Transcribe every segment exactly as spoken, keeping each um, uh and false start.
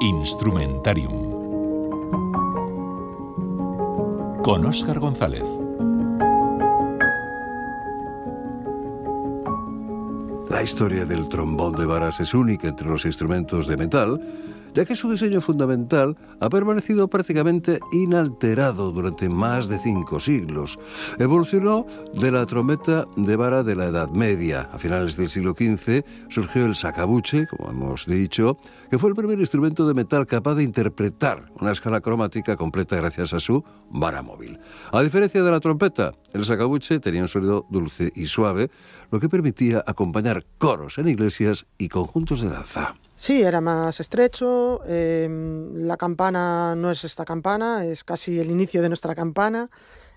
Instrumentarium con Óscar González. La historia del trombón de varas es única entre los instrumentos de metal, ya que su diseño fundamental ha permanecido prácticamente inalterado durante más de cinco siglos. Evolucionó de la trompeta de vara de la Edad Media. A finales del siglo quince surgió el sacabuche, como hemos dicho, que fue el primer instrumento de metal capaz de interpretar una escala cromática completa gracias a su vara móvil. A diferencia de la trompeta, el sacabuche tenía un sonido dulce y suave, lo que permitía acompañar coros en iglesias y conjuntos de danza. Sí, era más estrecho, eh, la campana no es esta campana, es casi el inicio de nuestra campana.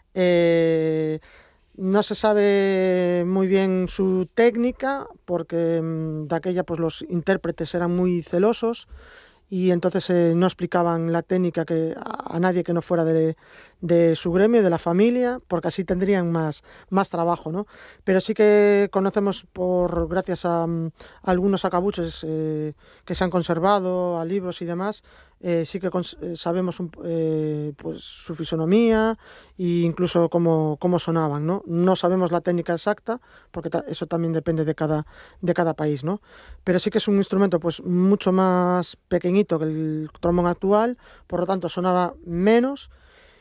Eh, no se sabe muy bien su técnica, porque mm, de aquella pues los intérpretes eran muy celosos y entonces eh, no explicaban la técnica que, a, a nadie que no fuera de, de su gremio, de la familia, porque así tendrían más, más trabajo, ¿no? Pero sí que conocemos, por gracias a, a algunos sacabuches eh, que se han conservado, a libros y demás, eh, sí que cons- eh, sabemos un, eh, pues, su fisonomía e incluso cómo, cómo sonaban, ¿no? No sabemos la técnica exacta, porque ta- eso también depende de cada, de cada país, ¿no? Pero sí que es un instrumento pues, mucho más pequeñito que el trombón actual, por lo tanto sonaba menos.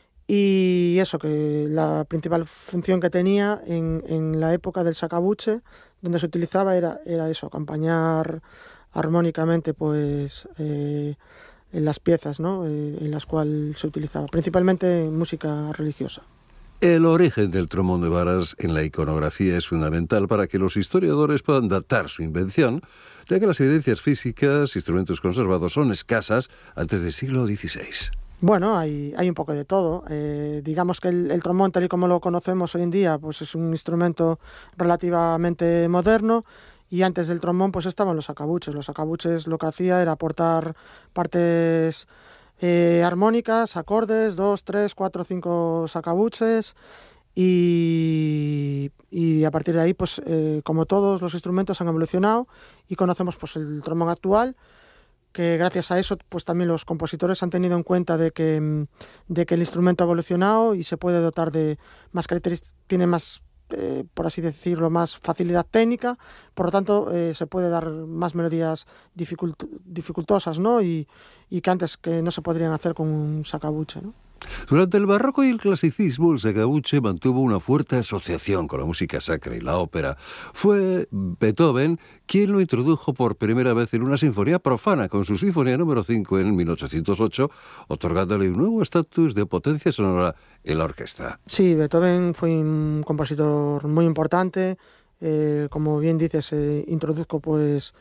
Y eso, que la principal función que tenía en, en la época del sacabuche, donde se utilizaba, era, era eso, acompañar armónicamente pues, eh, en las piezas, ¿no? eh, en las cuales se utilizaba, principalmente en música religiosa. El origen del trombón de varas en la iconografía es fundamental para que los historiadores puedan datar su invención, ya que las evidencias físicas, instrumentos conservados, son escasas antes del siglo dieciséis. Bueno, hay, hay un poco de todo. Eh, digamos que el, el trombón, tal y como lo conocemos hoy en día, pues es un instrumento relativamente moderno, y antes del trombón pues estaban los sacabuches. Los sacabuches lo que hacía era aportar partes eh, armónicas, acordes, dos, tres, cuatro, cinco sacabuches, y, y a partir de ahí, pues eh, como todos los instrumentos han evolucionado y conocemos pues el trombón actual, que gracias a eso pues también los compositores han tenido en cuenta de que, de que el instrumento ha evolucionado y se puede dotar de más características, tiene más, eh, por así decirlo, más facilidad técnica, por lo tanto eh, se puede dar más melodías dificult, dificultosas, ¿no? Y, y que antes que no se podrían hacer con un sacabuche, ¿no? Durante el barroco y el clasicismo, el sacabuche mantuvo una fuerte asociación con la música sacra y la ópera. Fue Beethoven quien lo introdujo por primera vez en una sinfonía profana, con su sinfonía número cinco en mil ochocientos ocho, otorgándole un nuevo estatus de potencia sonora en la orquesta. Sí, Beethoven fue un compositor muy importante. Eh, como bien dices, eh, introdujo pues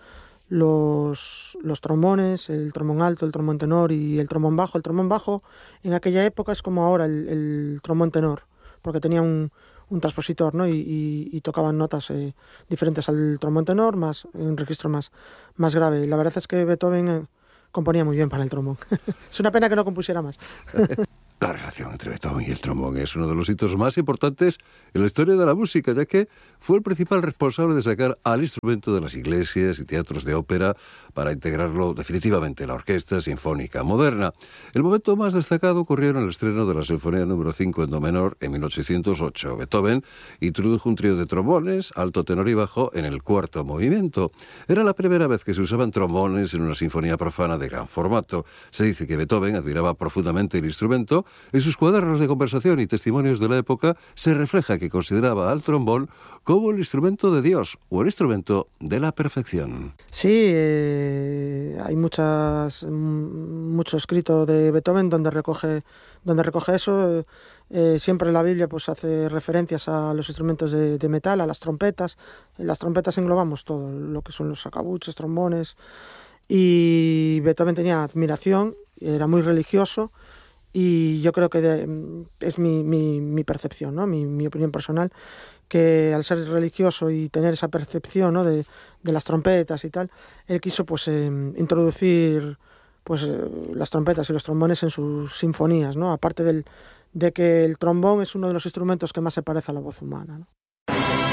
Los, los trombones, el trombón alto, el trombón tenor y el trombón bajo. El trombón bajo en aquella época es como ahora el, el trombón tenor, porque tenía un, un transpositor, ¿no? y, y, y tocaban notas eh, diferentes al trombón tenor, más un registro más, más grave. La verdad es que Beethoven eh, componía muy bien para el trombón. Es una pena que no compusiera más. La relación entre Beethoven y el trombón es uno de los hitos más importantes en la historia de la música, ya que fue el principal responsable de sacar al instrumento de las iglesias y teatros de ópera para integrarlo definitivamente en la orquesta sinfónica moderna. El momento más destacado ocurrió en el estreno de la Sinfonía número cinco en do menor en mil ochocientos ocho. Beethoven introdujo un trío de trombones, alto, tenor y bajo, en el cuarto movimiento. Era la primera vez que se usaban trombones en una sinfonía profana de gran formato. Se dice que Beethoven admiraba profundamente el instrumento. En sus cuadernos de conversación y testimonios de la época se refleja que consideraba al trombón como el instrumento de Dios o el instrumento de la perfección. Sí, eh, hay muchas, mucho escrito de Beethoven donde recoge, donde recoge eso. Eh, siempre la Biblia pues hace referencias a los instrumentos de, de metal, a las trompetas. En las trompetas englobamos todo, lo que son los sacabuches, trombones. Y Beethoven tenía admiración, era muy religioso. Y yo creo que de, es mi, mi, mi percepción, ¿no? mi, mi opinión personal, que al ser religioso y tener esa percepción, ¿no? de, de las trompetas y tal, él quiso pues eh, introducir pues eh, las trompetas y los trombones en sus sinfonías, ¿no? Aparte del, de que el trombón es uno de los instrumentos que más se parece a la voz humana, ¿no?